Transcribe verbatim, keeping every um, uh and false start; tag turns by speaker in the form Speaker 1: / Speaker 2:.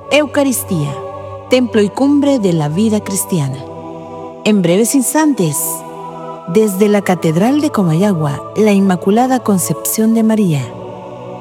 Speaker 1: Eucaristía, templo y cumbre de la vida cristiana. En breves instantes, desde la Catedral de Comayagua, la Inmaculada Concepción de María.